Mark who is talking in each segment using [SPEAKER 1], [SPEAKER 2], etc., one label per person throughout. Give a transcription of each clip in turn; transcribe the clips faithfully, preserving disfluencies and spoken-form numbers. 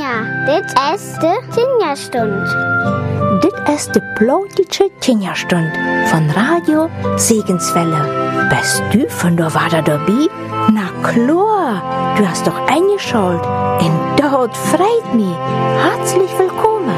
[SPEAKER 1] Tinja, dit is de Tinja-stund.
[SPEAKER 2] Dit is de plotische Tinja-stund von Radio Segenswelle. Bist du von der Wader dabei? Na klar, du hast doch eingeschaltet. Und dort freut mich. Herzlich willkommen.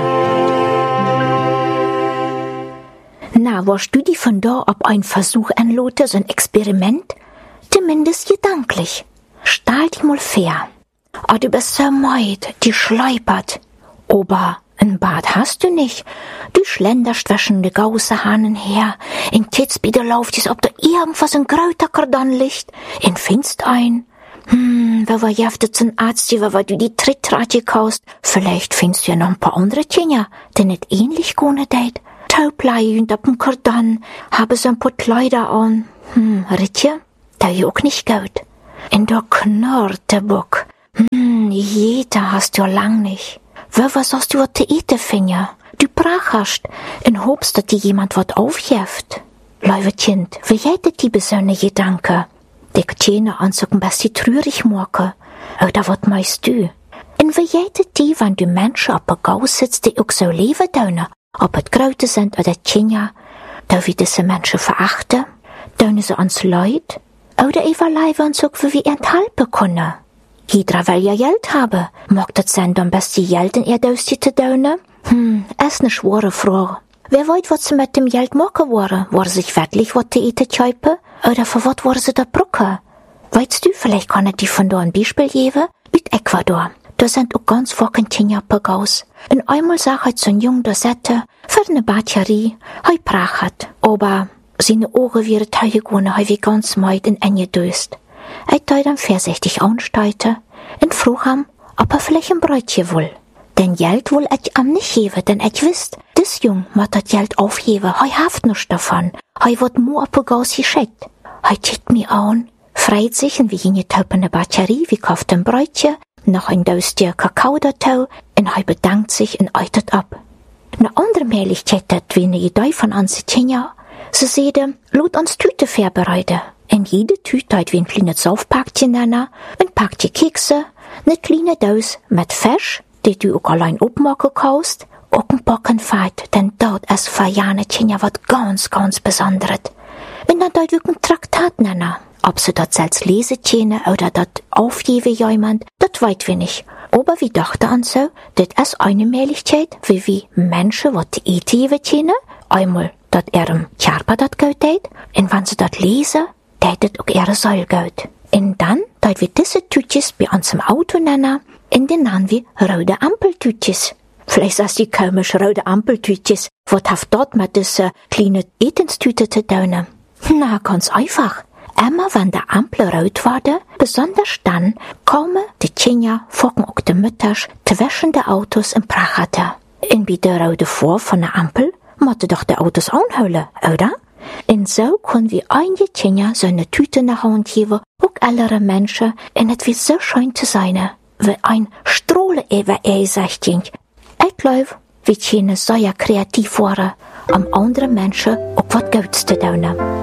[SPEAKER 2] Na, warst du die von da ab ein Versuch anlote, so ein Experiment? Zumindest gedanklich. Stell dich mal fair. Ah, du bist so meid, die schleipert. Aber ein Bad hast du nicht. Du schlenderst zwischen de gauße Hahnen her. In Titzbiede lauft es, ob da irgendwas in Kräuterkardan liegt. In Finst ein. Hm, wer war jeftet zum Arzt, wer war du die Trittrat gekaust. Vielleicht findest du ja noch ein paar andere Tinja, die nicht ähnlich gone deit. Taublei und ab dem Kardan, habe so ein paar Kleider an. Hm, Rittje, da juck nicht gut. In der knurrt der Bock. Hm, jeder hast du lang nicht. Wer was hast du wat te eten, Finja? Du brachast, in hopst, dat die jemand wat aufjeft. Leuwe Kind, wie jätet die besonne Gedanke? Die Tjene anzucken, best die trürig morke. Oder wat meist du? In wie jätet die, wenn du Menschen op der Gaus sitzt, die ook so leben deune? Ob het Kräute sind oder Tjenja, da wie diese Menschen verachten? Deune sie ans Leid? Oder eva leiwe und so, wie wir enthalten können? Jeder will ja Geld haben. Mag das sein, dann best die Geld in ihr Döstje zu deune? Hm, es ne schwere Frage. Wer weiß, was sie mit dem Geld machen wollen? Wollen sie sich wirklich was zu eten kaufen? Oder für was wollen sie da brücken? Weißt du, vielleicht kann ich dir von da ein Beispiel geben? Mit Ecuador. Da sind auch ganz viele Tinja Pagaus. Und einmal sah ich so ein Jung da sette, für eine Batterie, hei brach hat. Aber seine Ohren wären teilgegangen, hei wie ganz meid in enge döst. Ich teut ihm vorsichtig ansteite und frug ihm, ob er vielleicht ein Bräutchen will. Denn Geld will ich ihm nicht geben, denn ich wisst, das Jung muss das Geld aufgeben, hei haft nichts davon, hei wird nur auf Pagaus geschickt. Hei tickt mich an, freit sich und wie eine taupende Batterie, wie kauft ein Bräutchen, noch ein Döstje Kakao dazu, und hei bedankt sich und eitet ab. Ne andere Möglichkeit, wie eine Idee von uns Tinja, sie seide, lot uns Tüte vorbereiten. In jede Tüte hat wie ein kleines Saufpackchen nennen, ein Packchen Kekse, ne kleine Dose mit Fisch, die du auch allein abmachen kannst, auch ein Backen Fett, denn dort ist für jene Tinja was ganz, ganz Besonderes. Und dann dort wirklich ein Traktat nennen. Ob sie dort selbst lesen können oder dort aufgeben jemand, das weit wir nicht. Aber wie dachte an so, das ist eine Möglichkeit, wie wir Menschen, was die eten geben können, einmal, dass ihrem Körper das gut geht, und wenn sie das lesen, das auch ihre Seele gut. Und dann, dass wir diese Tütjes bei uns im Auto nennen, und den nennen wir rote Ampeltütjes. Vielleicht ist die komisch rote Ampeltütjes, was hat dort mit diese kleinen Etenstüte zu tun? Na, ganz einfach. Immer wenn der Ampel rot wurde, besonders dann, kommen die Tinja, focken auch die Mütters, zwischen den Autos im Prachate. Und bei der rote vor von der Ampel, musste doch die Autos anholen, oder? Und so können wir einige Tinja so eine Tüte nach Hand geben, auch andere Menschen, und es wird so schön zu sein, wie ein Strohle über ihr Sechting. Ich glaube, wir Tinja so ja kreativ waren, um anderen Menschen auch was Gutes zu tun.